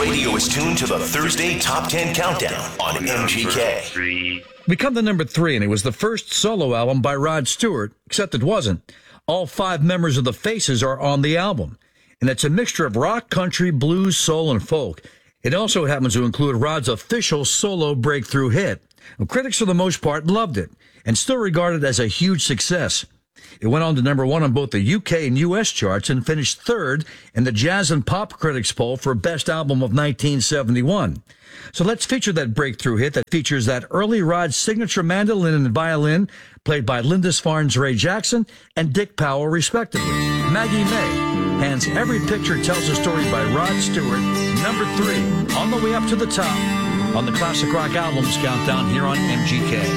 radio is tuned to the Thursday Top 10 Countdown on MGK. We come to number 3, and it was the first solo album by Rod Stewart, except it wasn't. All 5 members of the Faces are on the album, and it's a mixture of rock, country, blues, soul, and folk. It also happens to include Rod's official solo breakthrough hit. Well, critics, for the most part, loved it and still regard it as a huge success. It went on to number 1 on both the UK and US charts and finished 3rd in the Jazz and Pop Critics poll for Best Album of 1971. So let's feature that breakthrough hit that features that early Rod signature mandolin and violin played by Lindisfarne's Ray Jackson and Dick Powell, respectively. Maggie May, Hans Every Picture Tells a Story by Rod Stewart, number 3, on the way up to the top on the Classic Rock Albums Countdown here on MGK.